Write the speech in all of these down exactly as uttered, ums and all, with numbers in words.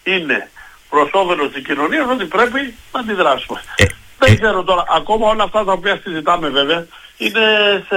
είναι προς όφελος της κοινωνίας, ότι πρέπει να αντιδράσουμε. Ε, Δεν ε, ξέρω τώρα, ακόμα όλα αυτά τα οποία συζητάμε βέβαια, είναι σε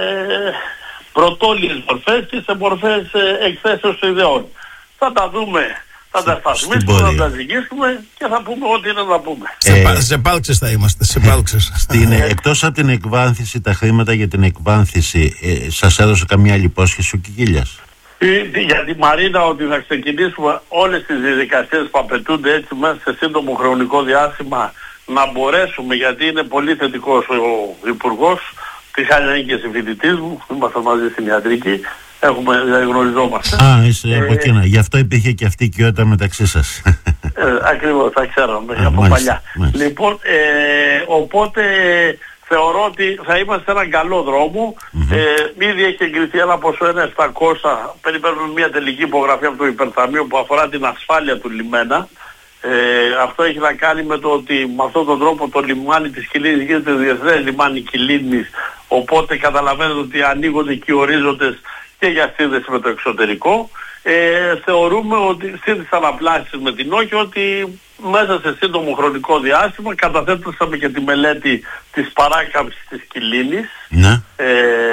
πρωτόλιες μορφές και σε μορφές εκθέσεως ιδεών. Θα τα δούμε, θα τα σταθμίσουμε, θα τα ζυγίσουμε και θα πούμε ό,τι είναι να πούμε. Ε, σε πάλξες θα είμαστε, σε πάλξες. Στην, εκτός από την εκβάνθηση, τα χρήματα για την εκβάνθηση, ε, σας έδωσε καμία άλλη υπόσχεση ο Κικίλιας? Για τη Μαρίνα ότι θα ξεκινήσουμε όλες τις διαδικασίες που απαιτούνται έτσι μέσα σε σύντομο χρονικό διάστημα, να μπορέσουμε, γιατί είναι πολύ θετικός ο Υπουργός, τη χάρη είναι και συμφοιτητής μου, είμαστε μαζί στην ιατρική, έχουμε, γνωριζόμαστε. Α, είσαι ε, από εκείνα, γι' αυτό υπήρχε και αυτή η οικειότητα μεταξύ σας. Ε, ακριβώς, θα ξέραμε Α, από μάλιστα, παλιά. μάλιστα. Λοιπόν, ε, οπότε θεωρώ ότι θα είμαστε σε έναν καλό δρόμο. Mm-hmm. Ε, ήδη έχει εγκριθεί ένα ποσό ένα επτακόσια, περιμένουμε μια τελική υπογραφή από το Υπερταμείο που αφορά την ασφάλεια του λιμένα. Ε, αυτό έχει να κάνει με το ότι με αυτόν τον τρόπο το λιμάνι της Κιλίνης γίνεται διεθνές λιμάνι Κιλίνης, οπότε καταλαβαίνετε ότι ανοίγονται και οι ορίζοντες και για σύνδεση με το εξωτερικό. Ε, θεωρούμε ότι στις αναπλάσεις με την ΟΚΙ ότι μέσα σε σύντομο χρονικό διάστημα καταθέτουμε και τη μελέτη της παράκαμψης της Κιλίνης. Ναι. Ε,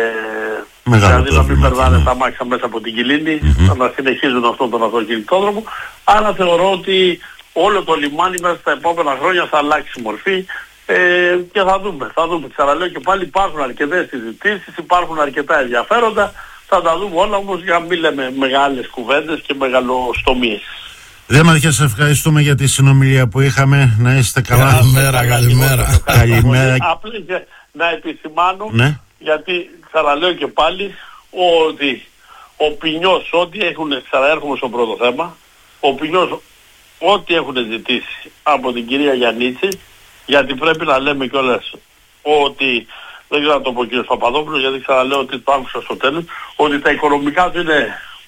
Μεγάλο δηλαδή να μην πρόβλημα, περνάνε ναι. τα μάξια μέσα από την Κιλίνη, Mm-hmm. να συνεχίζουν αυτόν τον αυτοκινητόδρομο. Άρα θεωρώ ότι όλο το λιμάνι μέσα στα επόμενα χρόνια θα αλλάξει μορφή. Ε, και θα δούμε, θα δούμε. Ξαναλέω και πάλι υπάρχουν αρκετές συζητήσεις, υπάρχουν αρκετά ενδιαφέροντα. Θα τα δούμε όλα, όμως για να μην λέμε μεγάλες κουβέντες και μεγαλοστομίες. Δήμαρχε, σας ευχαριστούμε για τη συνομιλία που είχαμε. Να είστε καλά. Καλημέρα, καλημέρα. Καλημέρα. Απλά και να επισημάνω, Ναι. γιατί ξαναλέω και πάλι ότι ο Ποινιός, ό,τι έχουν, ξαναέρχομαι στο πρώτο θέμα, ο Ποινιός ό,τι έχουν ζητήσει από την κυρία Γιαννίτση, γιατί πρέπει να λέμε κιόλας ότι, δεν ξέρω να το πω ο κύριος Παπαδόπουλος, γιατί ξαναλέω ότι το άκουσα στο τέλος, ότι τα οικονομικά του είναι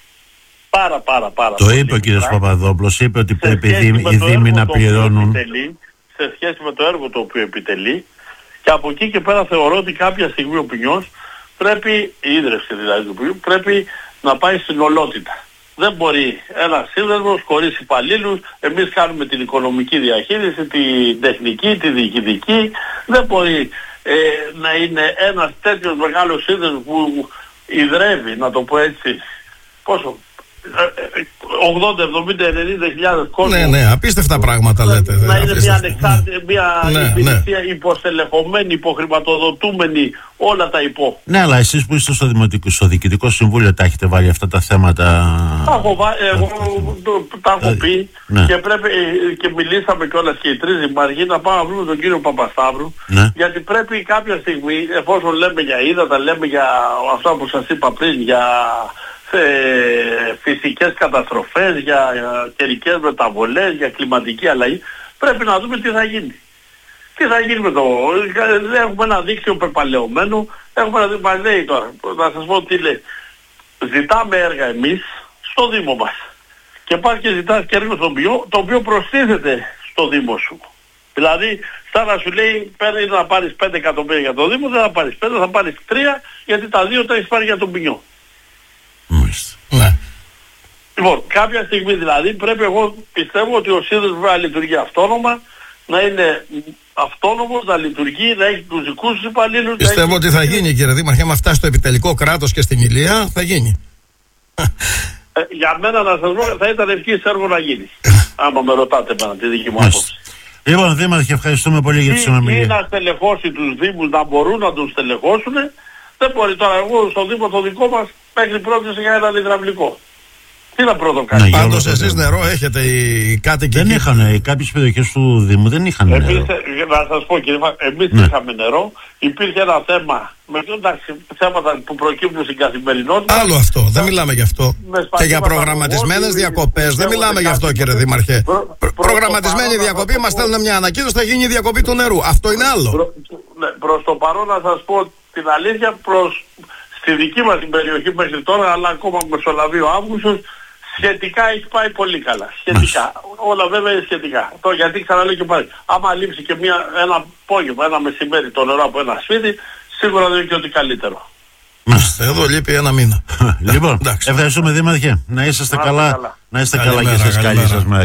πάρα πάρα πάρα Το πολύ είπε ο κύριος μικρά, Παπαδόπουλος, είπε ότι σε πρέπει σχέση οι με το Δήμοι έργο να το οποίο πληρώνουν. επιτελεί, σε σχέση με το έργο το οποίο επιτελεί, και από εκεί και πέρα θεωρώ ότι κάποια στιγμή ο Ποινιός πρέπει, η ίδρυυση δηλαδή του Ποινιού, πρέπει να πάει στην ολότητα. Δεν μπορεί ένας σύνδεσμος χωρίς υπαλλήλους, εμείς κάνουμε την οικονομική διαχείριση, την τεχνική, τη διοικητική, δεν μπορεί ε, να είναι ένας τέτοιος μεγάλος σύνδεσμος που ιδρεύει, να το πω έτσι, πόσο, ογδόντα, εβδομήντα, ενενήντα χιλιάδες κόσμο. Ναι, ναι, απίστευτα πράγματα λέτε. Να δε, είναι μια απίστευτα. ανεξάρτητη, μια Ναι, υπηρεσία υποστελεχωμένη, υποχρηματοδοτούμενη, όλα τα υπό. Ναι, αλλά εσείς που είστε στο Δημοτικό, στο Διοικητικό Συμβούλιο, τα έχετε βάλει αυτά τα θέματα. Τα έχω, βα- εγώ το- τα έχω πει Ναι. και πρέπει και μιλήσαμε κιόλας και οι τρεις δημάρχοι να πάμε να βρούμε τον κύριο Παπασταύρου, Ναι. γιατί πρέπει κάποια στιγμή, εφόσον λέμε για ύδατα, λέμε για αυτά που σας είπα πριν, για ε, φυσικές καταστροφές, για ε, καιρικές μεταβολές, για κλιματική αλλαγή, πρέπει να δούμε τι θα γίνει. Τι θα γίνει με το... Έχουμε ένα δίκτυο πεπαλαιωμένο, έχουμε ένα δίκτυο, μας λέει τώρα, να σας πω τι λέει. Ζητάμε έργα εμείς στο Δήμο μας. Και πας και ζητάς και έργο στο Ποινιό, το οποίο προστίθεται στο Δήμο σου. Δηλαδή, σαν να σου λέει, παίρνει να πάρεις πέντε εκατομμύρια για το Δήμο, δεν θα πάρεις πέντε, θα πάρεις τρία, γιατί τα δύο τα έχεις πάρει για τον Ποινιό. Μάλιστα. Ναι. Λοιπόν, κάποια στιγμή δηλαδή πρέπει, εγώ πιστεύω ότι ο σύνδεσμος πρέπει να λειτουργεί αυτόνομα, να είναι αυτόνομος, να λειτουργεί, να έχει τους δικούς τους υπαλλήλους. Πιστεύω έχει... ότι θα γίνει, κύριε Δήμαρχε, άμα φτάσει στο επιτελικό κράτος και στην Ηλία, θα γίνει. Ε, για μένα να σας πω, θα ήταν ευχής έργο να γίνει. Άμα με ρωτάτε εμένα τη δική μου Μάλιστα. άποψη. Λοιπόν, Δήμαρχε, ευχαριστούμε πολύ για τη Ή, ή συνομιλία. να στελεχώσει τους Δήμους, να μπορούν να τους στελεχώσουν. Δεν μπορεί τώρα, εγώ στο Δήμο το δικό μας μέχρι πρώτη για έναν υδραυλικό. Τι να πρώτο κάνει. Ναι, για όλο Πάντως το εσείς Δήμο. νερό έχετε, οι κάτοικοι Δεν εκεί. είχαν, κάποιες περιοχές του Δήμου δεν είχαν Εμείς, νερό. ε, να σας πω κύριε, Φα- εμείς Ναι. είχαμε νερό, υπήρχε ένα θέμα, με εντάξει, θέματα που προκύπτουν στην καθημερινότητα. Άλλο αυτό, δεν μιλάμε γι' αυτό. Με Και για σπατήματα προγραμματισμένες του διακοπές, δεν πιστεύω μιλάμε ότι γι' αυτό, κάτι- κύριε Δήμαρχε. Προ- Προ- προς Προγραμματισμένη το παρόν, διακοπή, να μας σας πω- στέλνουν μια ανακοίνωση, θα γίνει η διακοπή του νερού. Αυτό είναι άλλο. Προ, ναι, προς το παρόν να σας πω την αλήθεια, προς, στη δική μας την περιοχή μέχρι τώρα, αλλά ακόμα μεσολαβεί ο Αύγουστος, σχετικά έχει πάει πολύ καλά. Σχετικά. Όλα βέβαια είναι σχετικά. Το, γιατί ξαναλέω και πάλι, άμα λείψει και μια, ένα απόγευμα, ένα μεσημέρι το νερό από ένα σπίτι, σίγουρα δεν είναι και ότι καλύτερο. Εδώ λείπει ένα μήνα. Λοιπόν, Εντάξει. ευχαριστούμε Δήμαρχε. Να είσαστε Να είστε καλά. καλά. Να είστε Καλημέρα, καλά και εσείς. Καλή καλημέρα. σας μέρα.